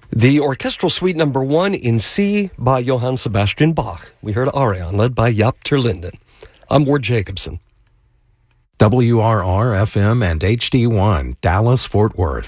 The Orchestral Suite Number 1 in C by Johann Sebastian Bach. We heard Arion, led by Jaap ter Linden. I'm Ward Jacobson. WRR-FM and HD1, Dallas, Fort Worth.